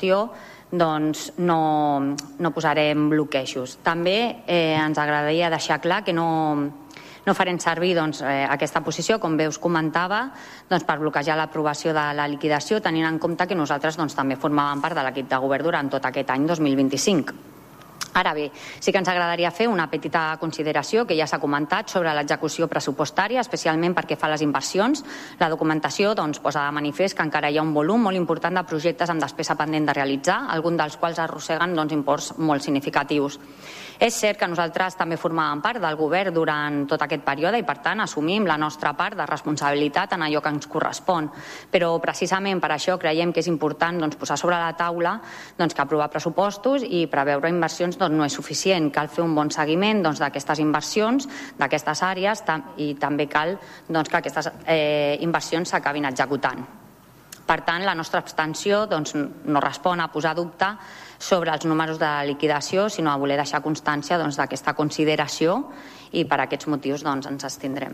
doncs no posarem bloquejos. També ens agradaria deixar clar que no farem servir aquesta posició, com bé us comentava, per bloquejar l'aprovació de la liquidació, tenint en compte que nosaltres també formàvem part de l'equip de govern durant tot aquest any 2025. Ara bé, sí que ens agradaria fer una petita consideració que ja s'ha comentat sobre l'execució pressupostària, especialment perquè fa les inversions. La documentació posa de manifest que encara hi ha un volum molt important de projectes amb despesa pendent de realitzar, alguns dels quals arrosseguen imports molt significatius. És cert que nosaltres també formàvem part del govern durant tot aquest període i, per tant, assumim la nostra part de responsabilitat en allò que ens correspon. Però, precisament per això, creiem que és important posar sobre la taula que aprovar pressupostos i preveure inversions no és suficient. Cal fer un bon seguiment d'aquestes inversions, d'aquestes àrees, i també cal que aquestes inversions s'acabin executant. Per tant, la nostra abstenció no respon a posar dubte sobre els números de liquidació, sinó a voler deixar constància d'aquesta consideració, i per aquests motius ens abstindrem.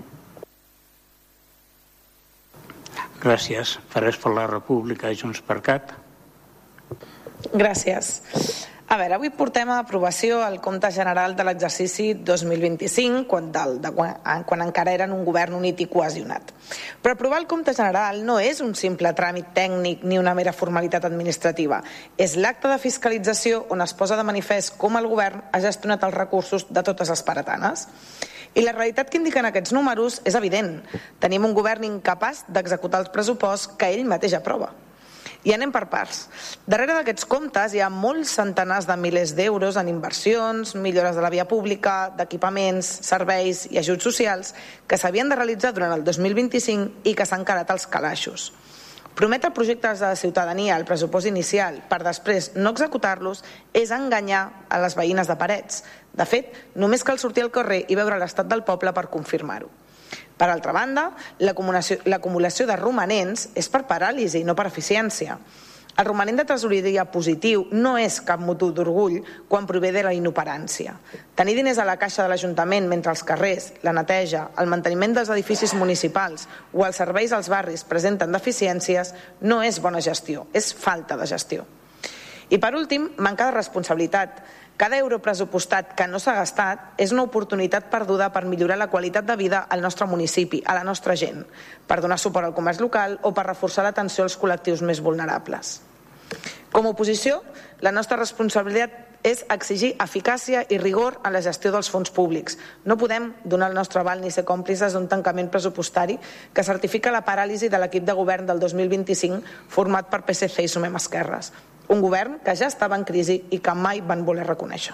Gràcies. Ferrés per la República, Junts per Cat. Gràcies. A veure, avui portem a aprovació el compte general de l'exercici 2025, quan encara eren un govern unit i cohesionat. Però aprovar el compte general no és un simple tràmit tècnic ni una mera formalitat administrativa. És l'acte de fiscalització on es posa de manifest com el govern ha gestionat els recursos de totes les paratanes. I la realitat que indiquen aquests números és evident. Tenim un govern incapaç d'executar els pressuposts que ell mateix aprova. I anem per parts. Darrere d'aquests comptes hi ha molts centenars de milers d'euros en inversions, millores de la via pública, d'equipaments, serveis i ajuts socials que s'havien de realitzar durant el 2025 i que s'han quedat als calaixos. Prometre projectes de ciutadania al pressupost inicial per després no executar-los és enganyar a les veïnes de Parets. De fet, només cal sortir al carrer i veure l'estat del poble per confirmar-ho. Per altra banda, l'acumulació de romanents és per paràlisi, no per eficiència. El romanent de tresoreria positiu no és cap motiu d'orgull quan prové de la inoperància. Tenir diners a la caixa de l'Ajuntament mentre els carrers, la neteja, el manteniment dels edificis municipals o els serveis als barris presenten deficiències no és bona gestió, és falta de gestió. I per últim, manca de responsabilitat. Cada euro pressupostat que no s'ha gastat és una oportunitat perduda per millorar la qualitat de vida al nostre municipi, a la nostra gent, per donar suport al comerç local o per reforçar l'atenció als col·lectius més vulnerables. Com a oposició, la nostra responsabilitat és exigir eficàcia i rigor en la gestió dels fons públics. No podem donar el nostre aval ni ser còmplices d'un tancament pressupostari que certifica la paràlisi de l'equip de govern del 2025 format per PSC i Sumem Esquerres. Un govern que ja estava en crisi i que mai van voler reconèixer.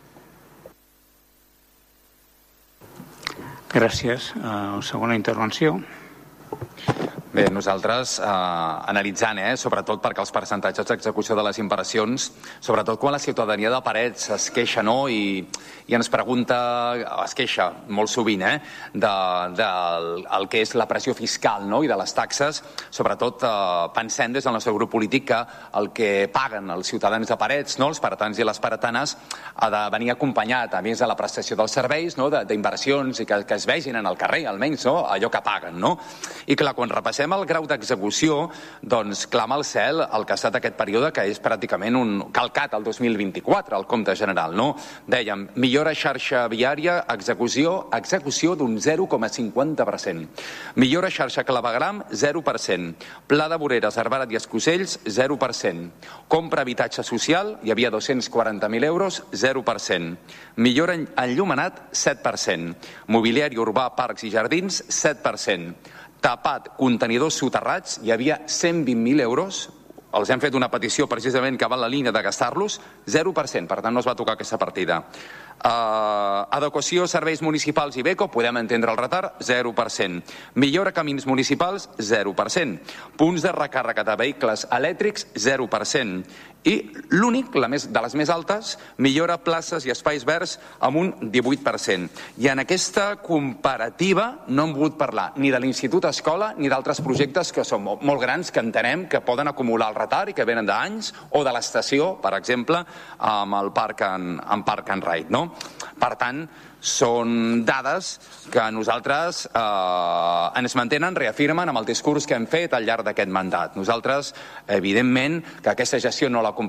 Gràcies. Segona intervenció. Bé, nosaltres analitzant, sobretot perquè els percentatges d'execució de les inversions, sobretot quan la ciutadania de Parets es queixa i ens pregunta, es queixa molt sovint del que és la pressió fiscal i de les taxes, sobretot pensem des del nostre grup polític que el que paguen els ciutadans de Parets, els paratans i les paratanes, ha de venir acompanyat, a més de la prestació dels serveis, d'inversions i que es vegin en el carrer, almenys, allò que paguen. I clar, quan repassem el grau d'execució, doncs clama al cel el que ha estat aquest període, que és pràcticament un calcat al 2024, el compte general. Dèiem, millora xarxa viària, execució d'un 0,50%. Millora xarxa clavegram, 0%. Pla de voreres, Arbarat i Escocells, 0%. Compra habitatge social, hi havia 240.000 euros, 0%. Millora enllumenat, 7%. Mobiliari urbà, parcs i jardins, 7%. Tapat, contenidors soterrats, hi havia 120.000 euros, els hem fet una petició precisament que va en la línia de gastar-los, 0%, per tant no es va tocar aquesta partida. Adequació, serveis municipals i beco, podem entendre el retard, 0%. Millora camins municipals, 0%. Punts de recàrrega de vehicles elèctrics, 0%. I l'únic, de les més altes, millora places i espais verds amb un 18%. I en aquesta comparativa no hem volgut parlar ni de l'Institut Escola ni d'altres projectes que són molt grans, que entenem que poden acumular el retard i que venen d'anys, o de l'estació, per exemple, amb el Park and Ride. Per tant, són dades que nosaltres ens mantenen, reafirmen amb el discurs que hem fet al llarg d'aquest mandat. Nosaltres, evidentment, que aquesta gestió no la